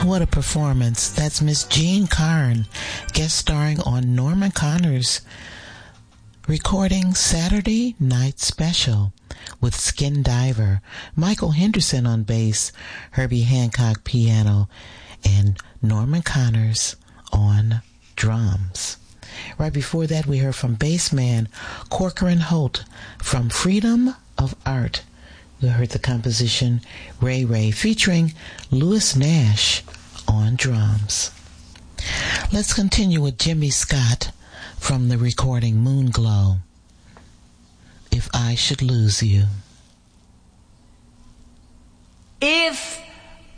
What a performance. That's Miss Jean Carn, guest starring on Norman Connor's recording Saturday Night Special with Skin Diver, Michael Henderson on bass, Herbie Hancock piano, and Norman Connors on drums. Right before that, we heard from bassman Corcoran Holt from Freedom of Art. We heard the composition Ray Ray featuring Louis Nash on drums. Let's continue with Jimmy Scott from the recording Moonglow, If I Should Lose You. If